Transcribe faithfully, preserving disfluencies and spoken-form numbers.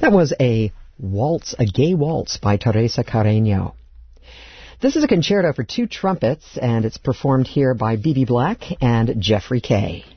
That was a waltz, a gay waltz by Teresa Carreño. This is a concerto for two trumpets, and it's performed here by B B Black and Jeffrey Kay.